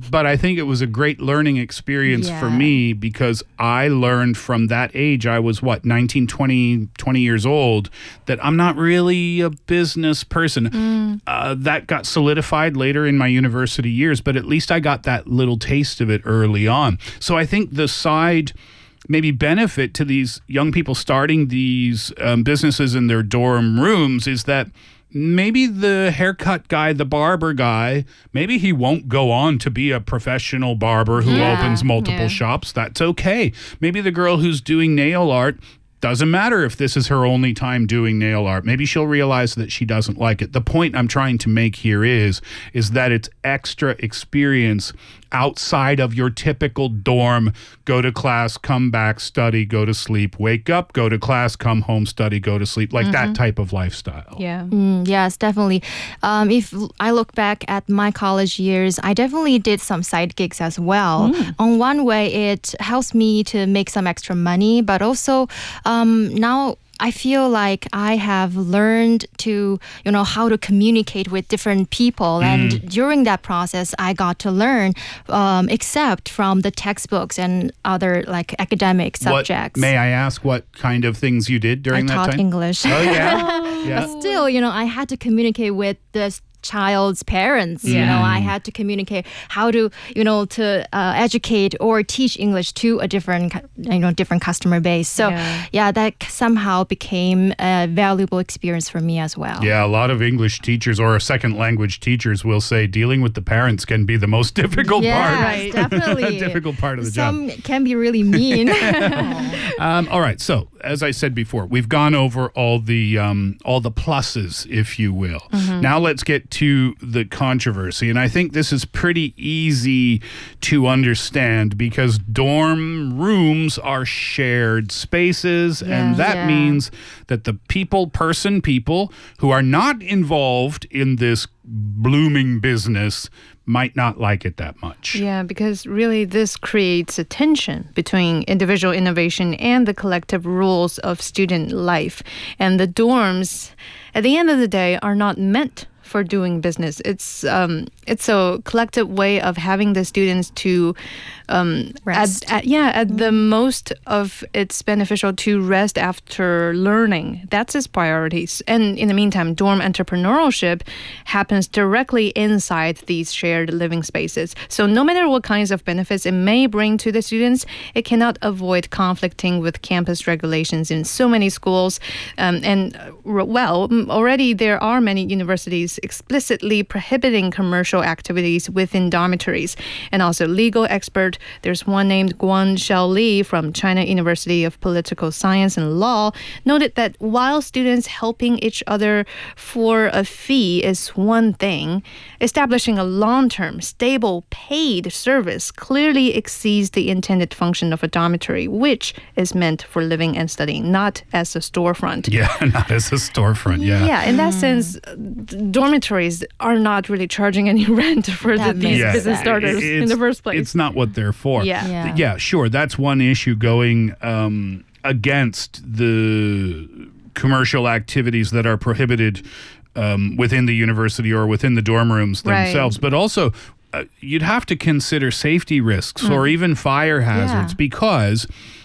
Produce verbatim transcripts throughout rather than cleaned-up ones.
but I think it was a great learning experience Yeah. for me because I learned from that age, I was what, nineteen, twenty, twenty years old, that I'm not really a business person. Mm. Uh, that got solidified later in my university years, but at least I got that little taste of it early on. So I think the side maybe benefit to these young people starting these um, businesses in their dorm rooms is that maybe the haircut guy, the barber guy, maybe he won't go on to be a professional barber who Yeah, opens multiple yeah. shops. That's okay. Maybe the girl who's doing nail art, doesn't matter if this is her only time doing nail art. Maybe she'll realize that she doesn't like it. The point I'm trying to make here is, is that it's extra experience outside of your typical dorm, go to class, come back, study, go to sleep, wake up, go to class, come home, study, go to sleep, like that type of lifestyle. Yeah. Mm, yes, definitely. Um, if I look back at my college years, I definitely did some side gigs as well. On one way, it helps me to make some extra money, but also um, now I feel like I have learned to, you know, how to communicate with different people. And during that process, I got to learn, um, except from the textbooks and other like academic What, subjects. may I ask what kind of things you did I during that taught time? English. Oh, yeah. yeah. But still, you know, I had to communicate with the child's parents. You know, I had to communicate how to, you know, to uh, educate or teach English to a different, cu- you know, different customer base. So, Yeah. yeah, that somehow became a valuable experience for me as well. Yeah, a lot of English teachers or second language teachers will say dealing with the parents can be the most difficult Yes, part. Right. definitely. difficult part of the job. Some can be really mean. Um, all right, so as I said before, we've gone over all the um, all the pluses, if you will. Now let's get to the controversy, and I think this is pretty easy to understand because dorm rooms are shared spaces, and that Yeah. means that the people, person, people who are not involved in this blooming business might not like it that much. Yeah, because really this creates a tension between individual innovation and the collective rules of student life. And the dorms, at the end of the day, are not meant for doing business. It's um, it's a collective way of having the students to um, Rest. At, at, yeah, at the most of it's beneficial to rest after learning. That's its priorities. And in the meantime, dorm entrepreneurship happens directly inside these shared living spaces. So no matter what kinds of benefits it may bring to the students, it cannot avoid conflicting with campus regulations in so many schools. Um, and uh, well, mm, already there are many universities explicitly prohibiting commercial activities within dormitories. And also legal expert, there's one named Guan Xiaoli from China University of Political Science and Law, noted that while students helping each other for a fee is one thing, establishing a long-term, stable, paid service clearly exceeds the intended function of a dormitory, which is meant for living and studying, not as a storefront. Yeah, not as a storefront, yeah. Yeah, in that sense, uh, d- dormitories are not really charging any rent for the, That these makes Yeah, business sense. starters in it's- the first place. It's not what they're for. Yeah. Yeah. Yeah, sure. That's one issue going um, against the commercial activities that are prohibited um, within the university or within the dorm rooms Right. themselves. But also, uh, you'd have to consider safety risks or even fire hazards Yeah. because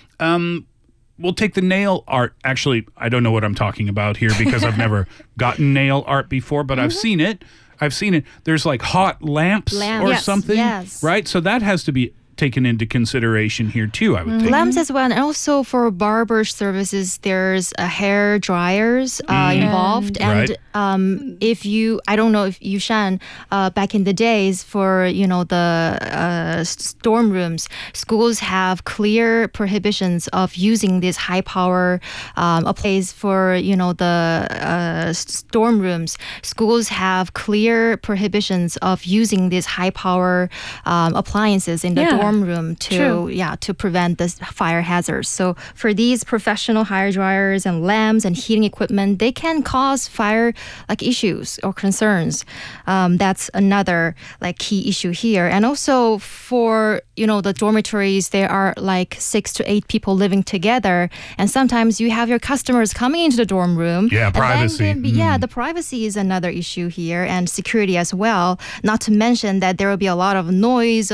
um, we'll take the nail art. Actually, I don't know what I'm talking about here because I've never gotten nail art before, but I've seen it. I've seen it. There's like hot lamps, Lamps. or Yes, something, yes. right? So that has to be taken into consideration here too, I would think. Lamps as well, and also for barber services, there's uh, hair dryers uh, involved. And Right. um, if you, I don't know if you, Shan, uh, back in the days for you know the uh, s- dorm rooms, schools have clear prohibitions of using this high power um, appliances for you know the uh, s- dorm rooms. Schools have clear prohibitions of using these high power um, appliances in the Yeah. dorm room to True. yeah to prevent this fire hazards. So for these professional hair dryers and lamps and heating equipment, they can cause fire like issues or concerns. Um, that's another like key issue here. And also for you know the dormitories, there are like six to eight people living together, and sometimes you have your customers coming into the dorm room. Yeah, and then privacy. can be- Yeah, the privacy is another issue here, and security as well. Not to mention that there will be a lot of noise